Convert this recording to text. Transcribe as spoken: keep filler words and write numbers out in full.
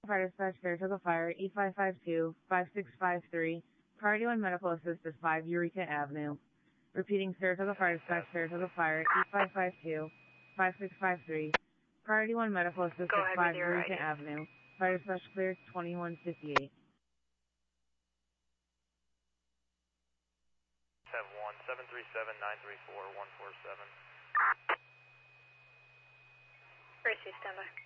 Fire Dispatch, Saratoga Fire, E five five two, five six five three, Priority one Medical Assist at five Eureka Avenue. Repeating, Saratoga Fire Dispatch, Saratoga Fire, E five five two, five six five three, Priority one Medical Assist Go at ahead five with your Eureka I D. Avenue. Fire Dispatch cleared, twenty-one fifty-eight. Have one seven three seven nine three four one four seven. Gracie, stand by.